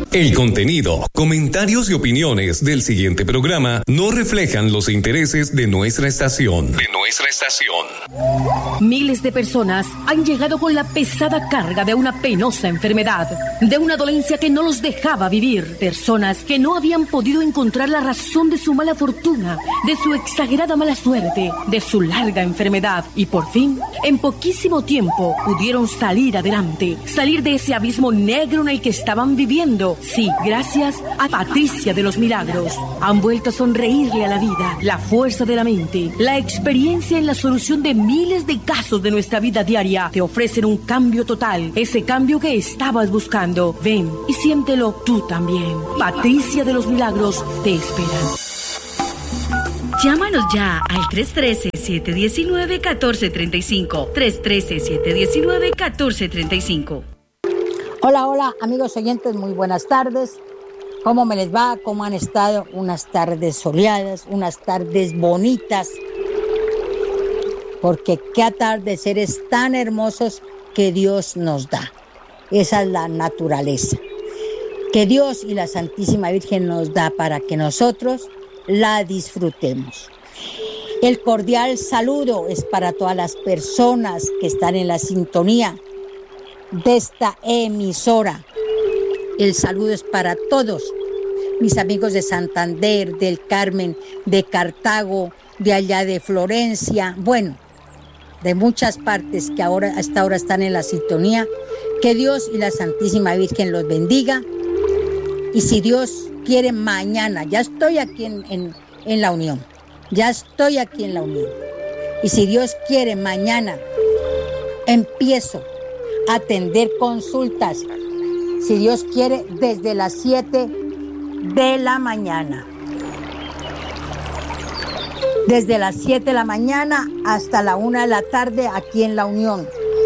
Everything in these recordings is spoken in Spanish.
El contenido, comentarios y opiniones del siguiente programa no reflejan los intereses de nuestra estación. Miles de personas han llegado con la pesada carga de una penosa enfermedad, de una dolencia que no los dejaba vivir. Personas que no habían podido encontrar la razón de su mala fortuna, de su exagerada mala suerte, de su larga enfermedad. Y por fin, en poquísimo tiempo, pudieron salir adelante, salir de ese abismo negro en el que estaban viviendo. Sí, gracias a Patricia de los Milagros. Han vuelto a sonreírle a la vida, la fuerza de la mente, la experiencia en la solución de miles de casos de nuestra vida diaria. Te ofrecen un cambio total, ese cambio que estabas buscando. Ven y siéntelo tú también. Patricia de los Milagros te espera. Llámanos ya al 313-719-1435. 313-719-1435. Hola, amigos oyentes, muy buenas tardes. ¿Cómo me les va? ¿Cómo han estado? Unas tardes soleadas, unas tardes bonitas. Porque qué atardeceres tan hermosos que Dios nos da. Esa es la naturaleza que Dios y la Santísima Virgen nos da para que nosotros la disfrutemos. El cordial saludo es para todas las personas que están en la sintonía de esta emisora. El saludo es para todos mis amigos de Santander, del Carmen, de Cartago, de allá de Florencia, bueno, de muchas partes que ahora hasta ahora están en la sintonía. Que Dios y la Santísima Virgen los bendiga. Y si Dios quiere, mañana, ya estoy aquí en la Unión. Ya estoy aquí en la Unión. Y si Dios quiere, mañana empiezo a atender consultas. Si Dios quiere, desde las 7 de la mañana. Desde las 7 de la mañana hasta la 1 de la tarde aquí en la Unión.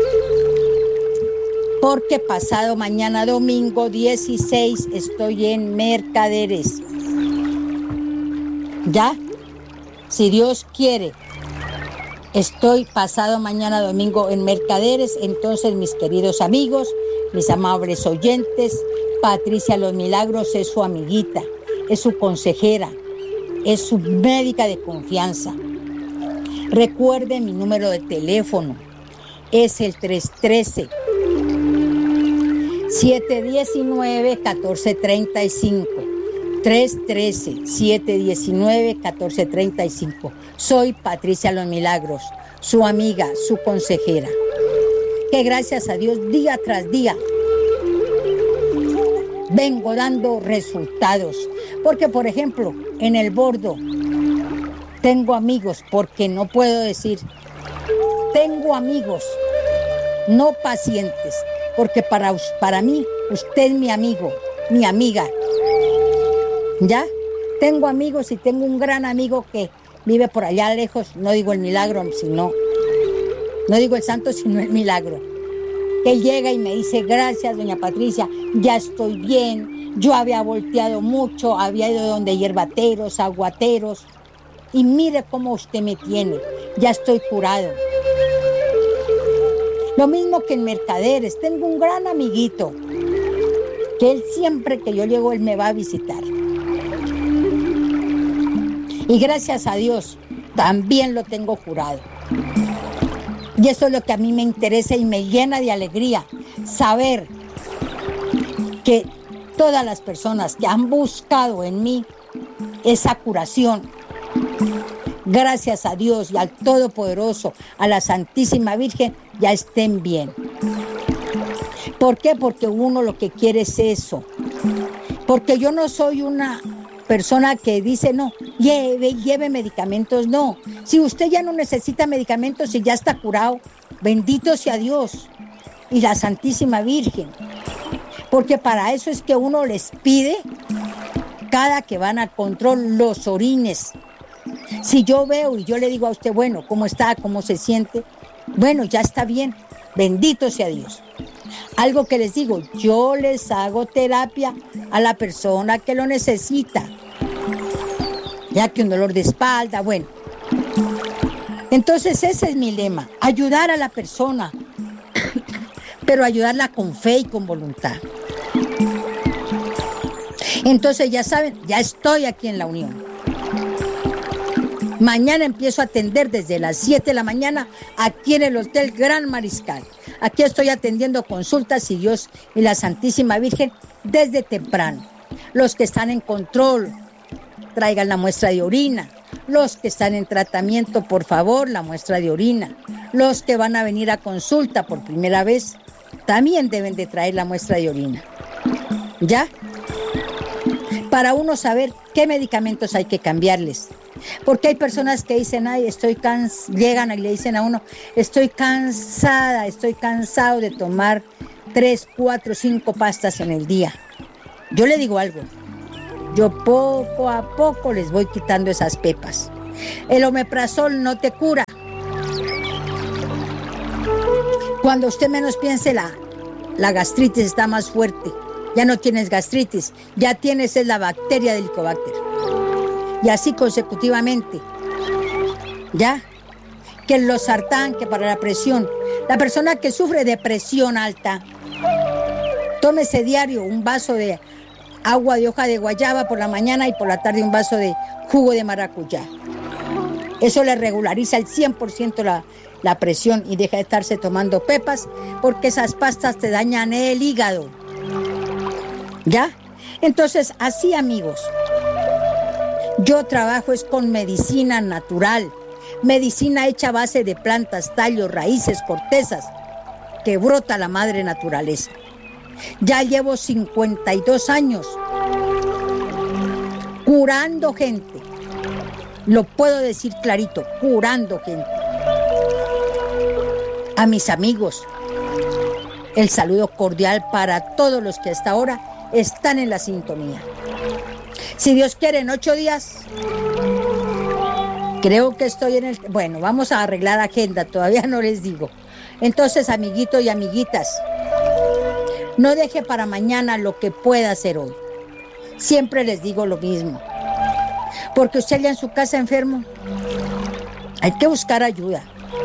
Porque pasado mañana domingo 16 estoy en Mercaderes. ¿Ya? Si Dios quiere, estoy pasado mañana domingo en Mercaderes. Entonces, mis queridos amigos, mis amables oyentes, Patricia Los Milagros es su amiguita, es su consejera, es su médica de confianza. Recuerde mi número de teléfono, es el 313-719-1435. 313-719-1435. Soy Patricia Los Milagros, su amiga, su consejera. Que gracias a Dios, día tras día, vengo dando resultados. Porque, por ejemplo, en el bordo tengo amigos, porque no puedo decir, tengo amigos, no pacientes, porque para mí, usted es mi amigo, mi amiga. ¿Ya? Tengo amigos y tengo un gran amigo que vive por allá lejos, no digo el milagro, sino, no digo el santo, sino el milagro. Que llega y me dice, gracias, doña Patricia, ya estoy bien, yo había volteado mucho, había ido donde hierbateros, aguateros, y mire cómo usted me tiene, ya estoy curado. Lo mismo que en Mercaderes, tengo un gran amiguito, que él siempre que yo llego, él me va a visitar. Y gracias a Dios, también lo tengo curado. Y eso es lo que a mí me interesa y me llena de alegría, saber que todas las personas que han buscado en mí esa curación, gracias a Dios y al Todopoderoso, a la Santísima Virgen, ya estén bien. ¿Por qué? Porque uno lo que quiere es eso. Porque yo no soy una persona que dice, no, lleve medicamentos, no. Si usted ya no necesita medicamentos y ya está curado, bendito sea Dios y la Santísima Virgen. Porque para eso es que uno les pide, cada que van al control, los orines. Si yo veo y yo le digo a usted, bueno, ¿cómo está? ¿Cómo se siente? Bueno, ya está bien, bendito sea Dios. Algo que les digo, yo les hago terapia a la persona que lo necesita. Ya que un dolor de espalda, bueno. Entonces ese es mi lema, ayudar a la persona, pero ayudarla con fe y con voluntad. Entonces ya saben, ya estoy aquí en la Unión. Mañana empiezo a atender desde las 7 de la mañana aquí en el Hotel Gran Mariscal. Aquí estoy atendiendo consultas y Dios y la Santísima Virgen desde temprano. Los que están en control, traigan la muestra de orina. Los que están en tratamiento, por favor, la muestra de orina. Los que van a venir a consulta por primera vez, también deben de traer la muestra de orina. ¿Ya? Para uno saber qué medicamentos hay que cambiarles. Porque hay personas que dicen, ay, llegan y le dicen a uno, estoy cansada, estoy cansado de tomar 3, 4, 5 pastas en el día. Yo le digo algo, yo poco a poco les voy quitando esas pepas. El omeprazol no te cura. Cuando usted menos piense, la gastritis está más fuerte. Ya no tienes gastritis, ya tienes la bacteria del Helicobacter. Y así consecutivamente. ¿Ya? Que el losartán, que para la presión. La persona que sufre de presión alta, tómese diario un vaso de agua de hoja de guayaba por la mañana y por la tarde un vaso de jugo de maracuyá. Eso le regulariza el 100% la presión y deja de estarse tomando pepas porque esas pastas te dañan el hígado. ¿Ya? Entonces, así, amigos, yo trabajo es con medicina natural, medicina hecha a base de plantas, tallos, raíces, cortezas, que brota la madre naturaleza. Ya llevo 52 años curando gente, lo puedo decir clarito, curando gente. A mis amigos, el saludo cordial para todos los que hasta ahora están en la sintonía. Si Dios quiere, en 8 días, creo que estoy en el... Bueno, vamos a arreglar agenda, todavía no les digo. Entonces, amiguitos y amiguitas, no deje para mañana lo que pueda hacer hoy. Siempre les digo lo mismo. Porque usted ya en su casa enfermo, hay que buscar ayuda.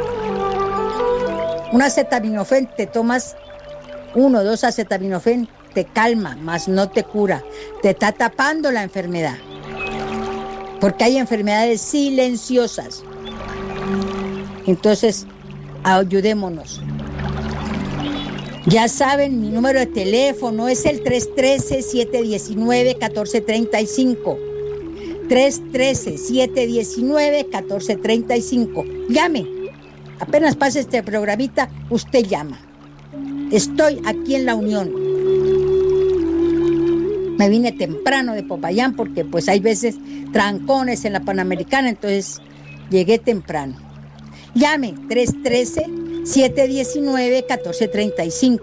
Un acetaminofén, te tomas 1 o 2 acetaminofén, te calma, mas no te cura. Te está tapando la enfermedad. Porque hay enfermedades silenciosas. Entonces, ayudémonos. Ya saben, mi número de teléfono es el 313-719-1435. 313-719-1435. Llame. Apenas pase este programita, usted llama. Estoy aquí en la Unión. Me vine temprano de Popayán porque pues hay veces trancones en la Panamericana, entonces llegué temprano. Llame 313-719-1435.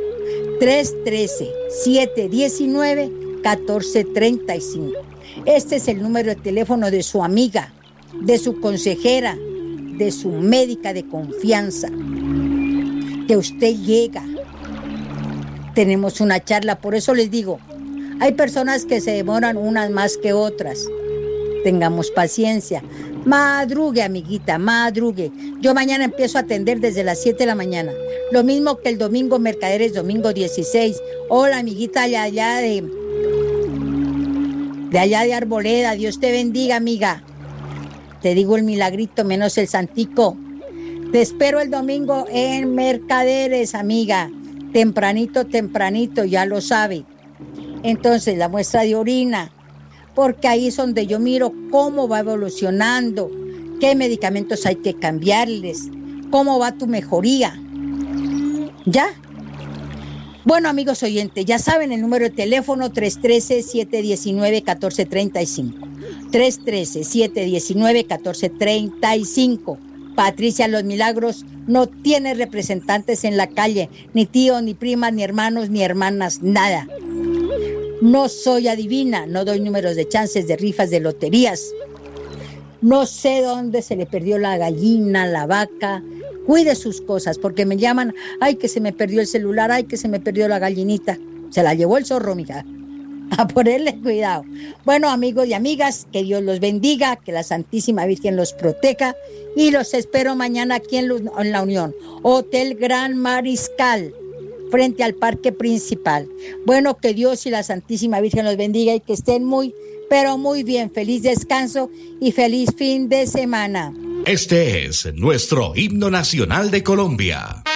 313-719-1435. Este es el número de teléfono de su amiga, de su consejera, de su médica de confianza. Que usted llega. Tenemos una charla, por eso les digo, hay personas que se demoran unas más que otras. Tengamos paciencia. Madrugue, amiguita, madrugue. Yo mañana empiezo a atender desde las 7 de la mañana. Lo mismo que el domingo, Mercaderes, domingo 16. Hola, amiguita, allá de Arboleda. Dios te bendiga, amiga. Te digo el milagrito menos el santico. Te espero el domingo en Mercaderes, amiga. Tempranito, ya lo sabe. Entonces, la muestra de orina, porque ahí es donde yo miro cómo va evolucionando, qué medicamentos hay que cambiarles, cómo va tu mejoría. ¿Ya? Bueno, amigos oyentes, ya saben el número de teléfono 313-719-1435. 313-719-1435. Patricia Los Milagros no tiene representantes en la calle, ni tíos, ni primas, ni hermanos, ni hermanas, nada. No soy adivina, no doy números de chances de rifas de loterías. No sé dónde se le perdió la gallina, la vaca. Cuide sus cosas, porque me llaman, ay, que se me perdió el celular, ay, que se me perdió la gallinita. Se la llevó el zorro, mija. A ponerle cuidado. Bueno, amigos y amigas, que Dios los bendiga, que la Santísima Virgen los proteja y los espero mañana aquí en la Unión. Hotel Gran Mariscal. frente al parque principal. Bueno, que Dios y la Santísima Virgen los bendiga y que estén muy, pero muy bien. Feliz descanso y feliz fin de semana. Este es nuestro himno nacional de Colombia.